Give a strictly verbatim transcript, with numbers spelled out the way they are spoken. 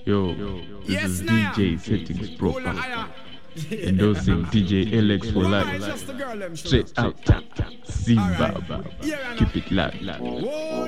Yo, this Yes, is now. D J Settings Proper. Aya. Endorsing D J L X for Woman, life. just the girl, them Straight show. out, Zimbabwe. Alright. Yeah, I know. Keep it loud. Whoa,